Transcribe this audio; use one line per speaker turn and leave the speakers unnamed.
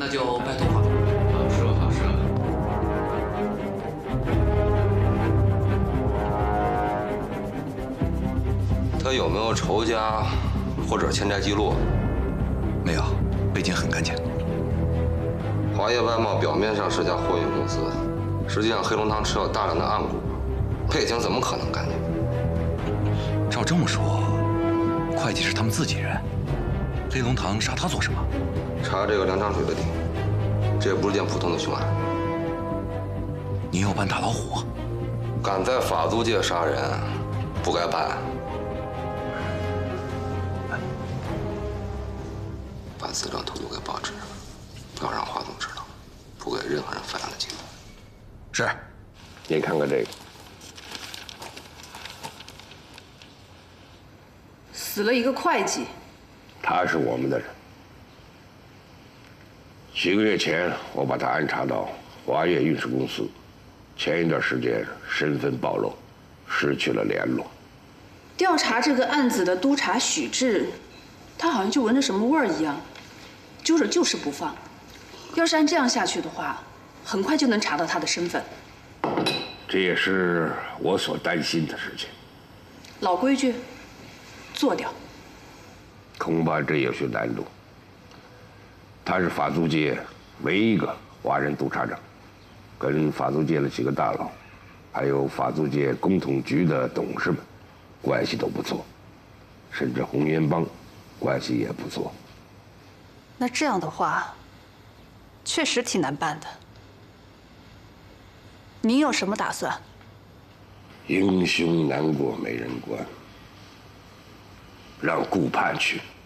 那就拜托法官。
好说好说。
他有没有仇家或者欠债记录？
没有，背景很干净。
华业外贸表面上是家货运公司，实际上黑龙堂持有大量的暗股，背景怎么可能干净？
照这么说，会计是他们自己人，黑龙堂杀他做什么？
查这个梁长水的底，这也不是件普通的凶案。
你要办大老虎？
敢在法租界杀人，不该办。把资料透露给报纸，不要让华总知道，不给任何人反映的机会。
是。
您看看这个，
死了一个会计，
他是我们的人。几个月前，我把他安插到华业运输公司，前一段时间身份暴露，失去了联络。
调查这个案子的督察许志，他好像就闻着什么味儿一样，揪着就是不放。要是按这样下去的话，很快就能查到他的身份。
这也是我所担心的事情。
老规矩，做掉。
恐怕这有些难度。他是法租界唯一一个华人督察长，跟法租界的几个大佬，还有法租界工统局的董事们关系都不错，甚至红岩帮关系也不错。
那这样的话，确实挺难办的。您有什么打算？
英雄难过美人关，让顾盼去。